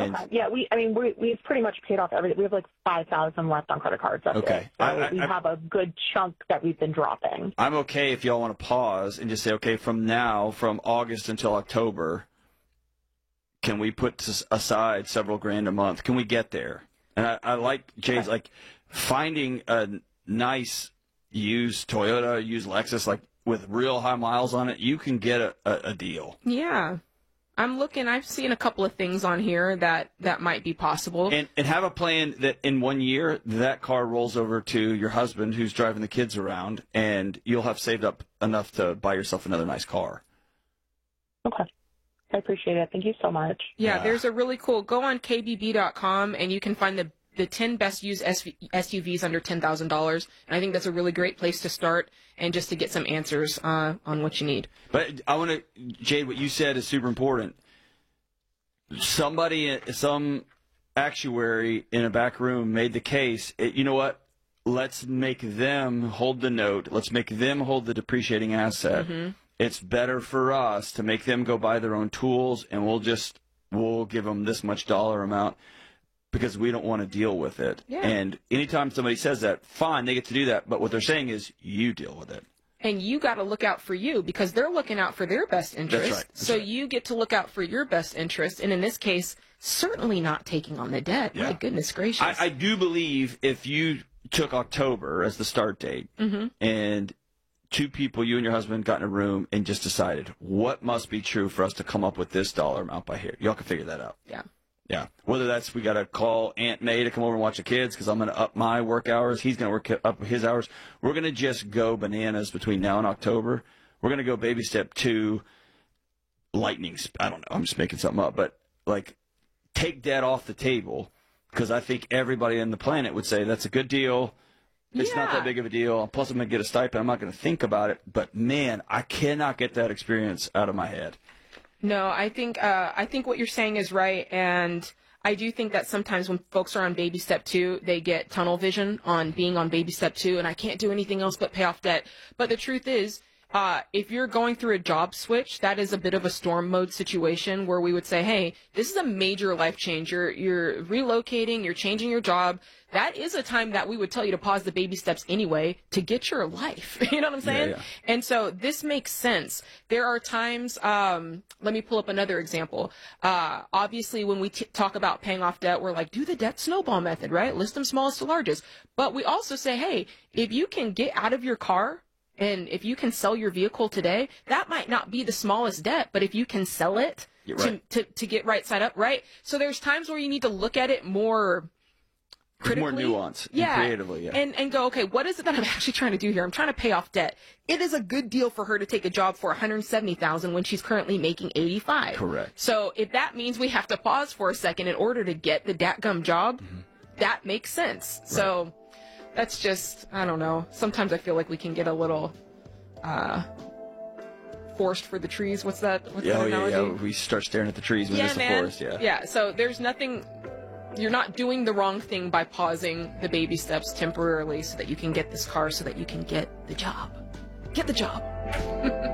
And yeah, we've pretty much paid off everything. We have like $5,000 left on credit cards. That's okay. it. So we have a good chunk that we've been dropping. I'm okay if y'all want to pause and just say, okay, from August until October, can we put aside several grand a month? Can we get there? And I like Jay's, like, finding a nice used Toyota, used Lexus, like with real high miles on it, you can get a deal. Yeah. I've seen a couple of things on here that might be possible. And have a plan that in 1 year, that car rolls over to your husband who's driving the kids around, and you'll have saved up enough to buy yourself another nice car. Okay. I appreciate it. Thank you so much. Yeah, there's a really cool, go on kbb.com and you can find the 10 best used SUVs under $10,000. And I think that's a really great place to start and just to get some answers on what you need. But I want to, Jade, what you said is super important. Some actuary in a back room made the case, you know what? Let's make them hold the note. Let's make them hold the depreciating asset. Mm-hmm. It's better for us to make them go buy their own tools, and we'll give them this much dollar amount because we don't want to deal with it. Yeah. And anytime somebody says that, fine, they get to do that. But what they're saying is you deal with it. And you got to look out for you because they're looking out for their best interest. That's right. So you get to look out for your best interest. And in this case, certainly not taking on the debt. Yeah. My goodness gracious. I do believe if you took October as the start date mm-hmm. and two people, you and your husband, got in a room and just decided what must be true for us to come up with this dollar amount by here. Y'all can figure that out. Yeah. Yeah. Whether that's we got to call Aunt May to come over and watch the kids because I'm going to up my work hours. He's going to up his hours. We're going to just go bananas between now and October. We're going to go baby step 2, lightning. I don't know. I'm just making something up. But, like, take debt off the table because I think everybody on the planet would say that's a good deal. It's not that big of a deal. Plus, I'm going to get a stipend. I'm not going to think about it. But, man, I cannot get that experience out of my head. No, I think what you're saying is right. And I do think that sometimes when folks are on baby step 2, they get tunnel vision on being on baby step 2. And I can't do anything else but pay off debt. But the truth is, if you're going through a job switch, that is a bit of a storm mode situation where we would say, hey, this is a major life change. You're relocating, you're changing your job. That is a time that we would tell you to pause the baby steps anyway to get your life. You know what I'm saying? Yeah. And so this makes sense. There are times, let me pull up another example. Obviously, when we talk about paying off debt, we're like, do the debt snowball method, right? List them smallest to largest. But we also say, hey, if you can get out of your car, and if you can sell your vehicle today, that might not be the smallest debt, but if you can sell it to get right side up, right? So there's times where you need to look at it more critically. More nuance and creatively, and go, okay, what is it that I'm actually trying to do here? I'm trying to pay off debt. It is a good deal for her to take a job for $170,000 when she's currently making $85,000. Correct. So if that means we have to pause for a second in order to get the dadgum job, mm-hmm. that makes sense. Right. So that's just, I don't know. Sometimes I feel like we can get a little forest for the trees. What's that analogy? Yeah. We start staring at the trees when it's the forest. Yeah. So there's nothing. You're not doing the wrong thing by pausing the baby steps temporarily so that you can get this car so that you can get the job. Get the job.